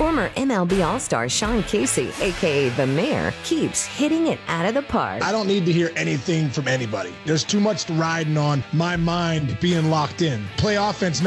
Former MLB All-Star Sean Casey, a.k.a. The Mayor, keeps hitting it out of the park. I don't need to hear anything from anybody. There's too much riding on my mind being locked in. Play offense,